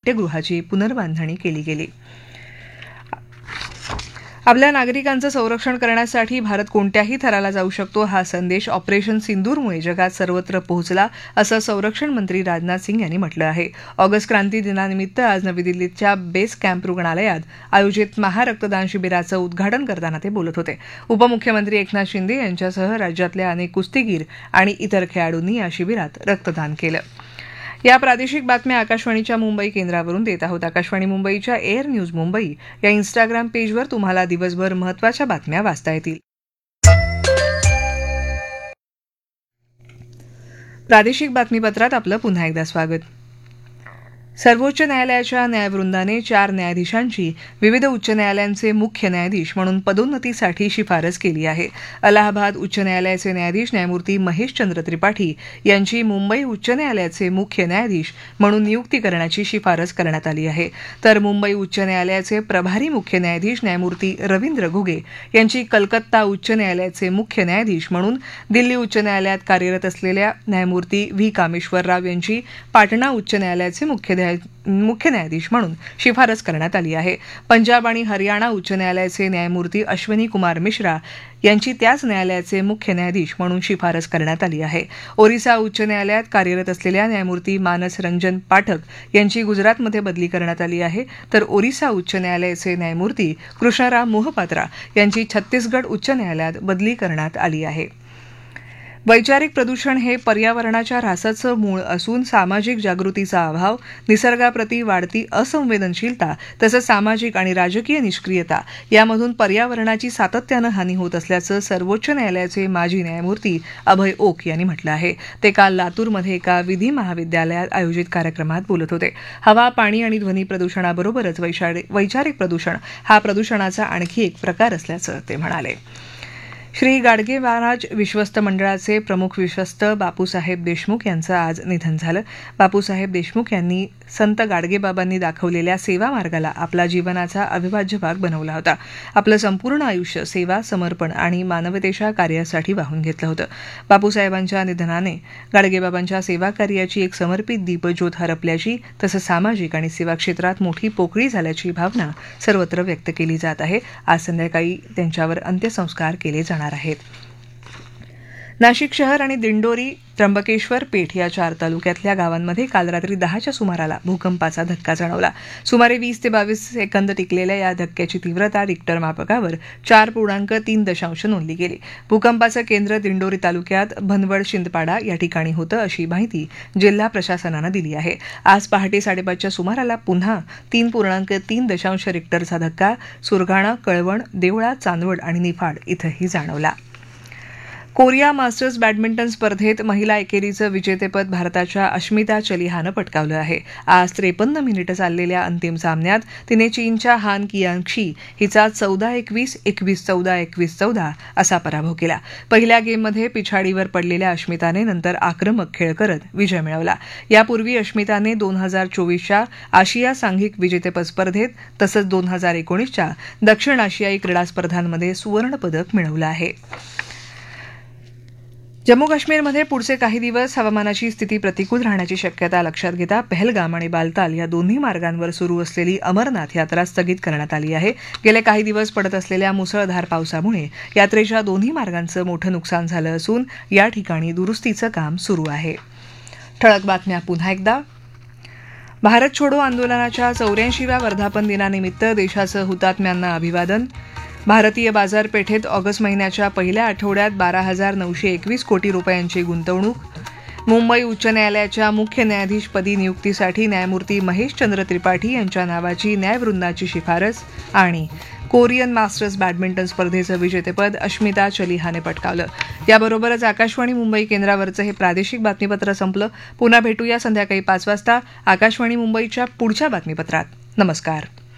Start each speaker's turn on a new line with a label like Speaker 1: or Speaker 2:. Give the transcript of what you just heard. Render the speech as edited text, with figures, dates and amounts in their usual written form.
Speaker 1: नाट्यगृहाची पुनर्बांधणी केली गेली. आपल्या नागरिकांचं संरक्षण करण्यासाठी भारत कोणत्याही थराला जाऊ शकतो हा संदेश ऑपरेशन सिंदूरमुळे जगात सर्वत्र पोहोचला असं संरक्षण मंत्री राजनाथ सिंग यांनी म्हटलं आहे. ऑगस्ट क्रांती दिनानिमित्त आज नवी दिल्लीच्या बेस कॅम्प रुग्णालयात आयोजित महारक्तदान शिबिराचं उद्घाटन करताना ते बोलत होते. उपमुख्यमंत्री एकनाथ शिंदे यांच्यासह राज्यातल्या अनेक कुस्तीगीर आणि इतर खेळाडूंनी या शिबिरात रक्तदान केलं. या प्रादेशिक बातम्या आकाशवाणीच्या मुंबई केंद्रावरून देत आहोत. आकाशवाणी मुंबईच्या एअर न्यूज मुंबई या इन्स्टाग्राम पेजवर तुम्हाला दिवसभर महत्त्वाच्या बातम्या वाचता येतील. प्रादेशिक बातमीपत्रात आपलं पुन्हा एकदा स्वागत. सर्वोच्च न्यायालयाच्या न्यायवृंदाने 4 न्यायाधीशांची विविध उच्च न्यायालयांचे मुख्य न्यायाधीश म्हणून पदोन्नतीसाठी शिफारस केली आहे. अलाहाबाद उच्च न्यायालयाचे न्यायाधीश न्यायमूर्ती महेशचंद्र त्रिपाठी यांची मुंबई उच्च न्यायालयाचे मुख्य न्यायाधीश म्हणून नियुक्ती करण्याची शिफारस करण्यात आली आहे. तर मुंबई उच्च न्यायालयाचे प्रभारी मुख्य न्यायाधीश न्यायमूर्ती रवींद्र घुगे यांची कलकत्ता उच्च न्यायालयाचे मुख्य न्यायाधीश म्हणून दिल्ली उच्च न्यायालयात कार्यरत असलेल्या न्यायमूर्ती व्ही कामेश्वरराव यांची पाटणा उच्च न्यायालयाचे मुख्य न्यायाधीश म्हणून शिफारस करण्यात आली आहे. पंजाब आणि हरियाणा उच्च न्यायालयाचे न्यायमूर्ती अश्विनी कुमार मिश्रा यांची त्याच न्यायालयाचे मुख्य न्यायाधीश म्हणून शिफारस करण्यात आली आहे. ओरिसा उच्च न्यायालयात कार्यरत असलेल्या न्यायमूर्ती मानस रंजन पाठक यांची गुजरातमध्ये बदली करण्यात आली आहे. तर ओरिसा उच्च न्यायालयाचे न्यायमूर्ती कृष्णराम मोहपात्रा यांची छत्तीसगड उच्च न्यायालयात बदली करण्यात आली आहे. वैचारिक प्रदूषण हे पर्यावरणाच्या ऱ्हासाचं मूळ असून सामाजिक जागृतीचा अभाव, निसर्गाप्रती वाढती असंवेदनशीलता तसंच सामाजिक आणि राजकीय निष्क्रियता यामधून पर्यावरणाची सातत्यानं हानी होत असल्याचं सर्वोच्च न्यायालयाचे माजी न्यायमूर्ती अभय ओक यांनी म्हटलं आहे. ते काल लातूरमध्ये एका विधी महाविद्यालयात आयोजित कार्यक्रमात बोलत होते. हवा, पाणी आणि ध्वनी प्रदूषणाबरोबरच वैचारिक प्रदूषण हा प्रदूषणाचा आणखी एक प्रकार असल्याचं ते म्हणाले. श्री गाडगे महाराज विश्वस्त मंडळाचे प्रमुख विश्वस्त बापूसाहेब देशमुख यांचं आज निधन झालं. बापूसाहेब देशमुख यांनी संत गाडगेबाबांनी दाखवलेल्या सेवा मार्गाला आपला जीवनाचा अविभाज्य भाग बनवला होता. आपलं संपूर्ण आयुष्य सेवा, समर्पण आणि मानवतेच्या कार्यासाठी वाहून घेतलं होतं. बापूसाहेबांच्या निधनाने गाडगेबाबांच्या सेवा कार्याची एक समर्पित दीपज्योत हरपल्याची तसंच सामाजिक आणि सेवा क्षेत्रात मोठी पोकळी झाल्याची भावना सर्वत्र व्यक्त केली जात आहे. आज संध्याकाळी त्यांच्यावर अंत्यसंस्कार केले जाणार आहेत. नाशिक शहर आणि दिंडोरी, त्र्यंबकेश्वर, पेठ या 4 तालुक्यातल्या गावांमध्ये काल रात्री 10च्या सुमाराला भूकंपाचा धक्का जाणवला. सुमारे 20 ते 22 सेकंद टिकलेल्या या धक्क्याची तीव्रता रिक्टर मापकावर 4.3 नोंदली गेली. भूकंपाचं केंद्र दिंडोरी तालुक्यात भनवड शिंदपाडा या ठिकाणी होतं अशी माहिती जिल्हा प्रशासनानं दिली आहे. आज पहाटे 5:30च्या सुमाराला पुन्हा 3.3 रिक्टरचा धक्का सुरगाणा, कळवण, देवळा, चांदवड आणि निफाड इथंही जाणवला. कोरिया मास्टर्स बॅडमिंटन स्पर्धेत महिला एकेरीचं विजेतेपद भारताच्या अश्मिता चलिहानं पटकावलं आहे. आज 53 मिनिटं चाललेल्या अंतिम सामन्यात तिने चीनच्या हान कियांगशी हिचा 14-21, 21-14, 21-14 असा पराभव केला. पहिल्या गेममध्ये पिछाडीवर पडलेल्या अश्मिताने नंतर आक्रमक खेळ करत विजय मिळवला. यापूर्वी अश्मिताने 2024च्या आशिया सांघिक विजेतेपद स्पर्धेत तसंच 2019च्या दक्षिण आशियाई क्रीडा स्पर्धांमध्ये सुवर्णपदक मिळवलं आहे. जम्मू काश्मीरमध्ये पुढचे काही दिवस हवामानाची स्थिती प्रतिकूल राहण्याची शक्यता लक्षात घेता पहलगाम आणि बालताल या दोन्ही मार्गांवर सुरू असलेली अमरनाथ यात्रा स्थगित करण्यात आली आहे. गेले काही दिवस पडत असलेल्या मुसळधार पावसामुळे यात्रेच्या दोन्ही मार्गांचं मोठं नुकसान झालं असून या ठिकाणी दुरुस्तीचं काम सुरू आहे. ठळक बातम्या पुन्हा एकदा. भारत छोडो आंदोलनाच्या 84व्या वर्धापन दिनानिमित्त देशाचं हुतात्म्यांना अभिवादन. भारतीय बाजारपेठेत ऑगस्ट महिन्याच्या पहिल्या आठवड्यात 12,921 कोटी रुपयांची गुंतवणूक. मुंबई उच्च न्यायालयाच्या मुख्य न्यायाधीशपदी नियुक्तीसाठी न्यायमूर्ती महेशचंद्र त्रिपाठी यांच्या नावाची न्यायवृंदाची शिफारस. आणि कोरियन मास्टर्स बॅडमिंटन स्पर्धेचं विजेतेपद अश्मिता चलिहाने पटकावलं. याबरोबरच आकाशवाणी मुंबई केंद्रावरचं हे प्रादेशिक बातमीपत्र संपलं. पुन्हा भेटूया संध्याकाळी 5 वाजता आकाशवाणी मुंबईच्या पुढच्या बातमीपत्रात. नमस्कार.